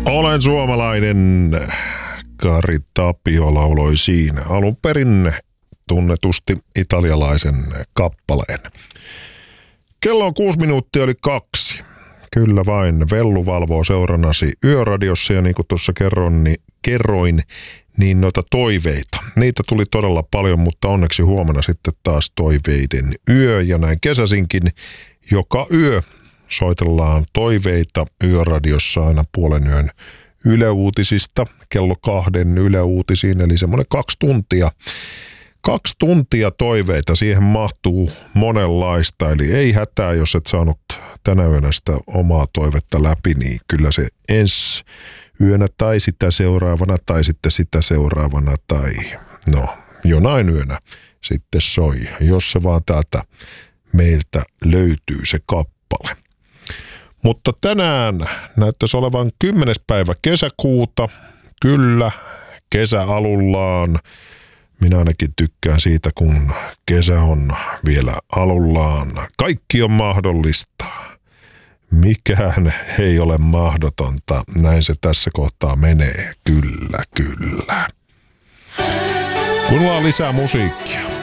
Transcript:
Olen suomalainen, Kari Tapio lauloi siinä alun perin tunnetusti italialaisen kappaleen. Kello on 6 minuuttia yli 2. Kyllä vain, Vellu valvoo seurannasi Yöradiossa ja niin kuin tuossa kerroin, niin noita toiveita. Niitä tuli todella paljon, mutta onneksi huomenna sitten taas toiveiden yö ja näin kesäsinkin joka yö soitellaan toiveita Yöradiossa aina puolen yön Yle Uutisista kello 2 Yle Uutisiin, eli semmoinen 2 tuntia. 2 tuntia toiveita, siihen mahtuu monenlaista, eli ei hätää, jos et saanut tänä yönä sitä omaa toivetta läpi, niin kyllä se ensi yönä tai sitä seuraavana tai sitten sitä seuraavana tai jonain yönä sitten soi, jos se vaan täältä meiltä löytyy se kappale. Mutta tänään näyttäisi olevan 10. päivä kesäkuuta, kyllä kesä alullaan. Minä ainakin tykkään siitä, kun kesä on vielä alullaan. Kaikki on mahdollista. Mikään ei ole mahdotonta. Näin se tässä kohtaa menee. Kyllä, kyllä. Kuunnellaan lisää musiikkia.